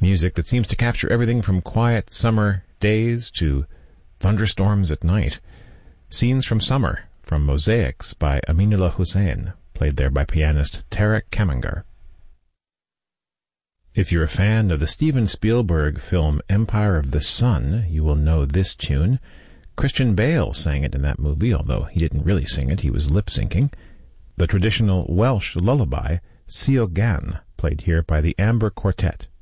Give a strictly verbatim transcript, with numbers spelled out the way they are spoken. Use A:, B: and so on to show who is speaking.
A: Music that seems to capture everything from quiet summer days to thunderstorms at night. Scenes from Summer from Mosaics by Aminullah Hussain, played there by pianist Tarek Kamangar. If you're a fan of the Steven Spielberg film Empire of the Sun, you will know this tune. Christian Bale sang it in that movie, although he didn't really sing it, he was lip-syncing. The traditional Welsh lullaby, Sio Gan, played here by the Amber Quartet.